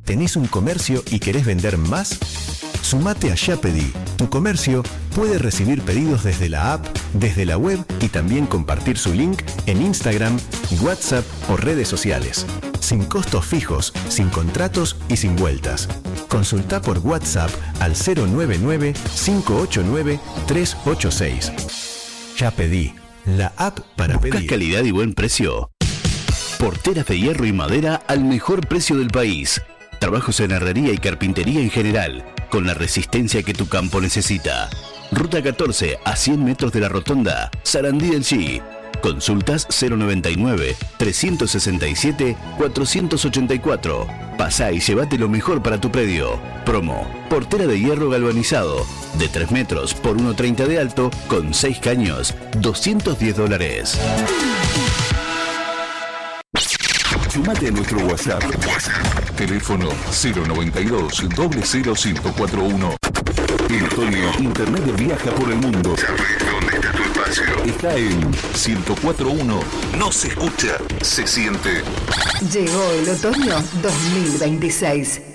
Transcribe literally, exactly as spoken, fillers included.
¿Tenés un comercio y querés vender más? Sumate a Ya Pedí. Tu comercio puede recibir pedidos desde la app, desde la web y también compartir su link en Instagram, WhatsApp o redes sociales. Sin costos fijos, sin contratos y sin vueltas. Consulta por WhatsApp al cero nueve nueve, cinco ocho nueve, tres ocho seis. Ya Pedí, la app para ¿Buscas pedir. calidad y buen precio? Porteras de hierro y madera al mejor precio del país. Trabajos en herrería y carpintería en general, con la resistencia que tu campo necesita. Ruta catorce a cien metros de la rotonda, Sarandí del Chi. Consultas cero noventa y nueve, trescientos sesenta y siete, cuatrocientos ochenta y cuatro. Pasá y llévate lo mejor para tu predio. Promo: portera de hierro galvanizado, de tres metros por uno treinta de alto, con seis caños, doscientos diez dólares. Sumate a nuestro WhatsApp. Teléfono cero noventa y dos, cero cero cinco cuatro uno. El Otoño Internet viaja por el mundo. ¿Sabes dónde está tu espacio? Está en ciento cuatro punto uno. No se escucha, se siente. Llegó el otoño dos mil veintiséis.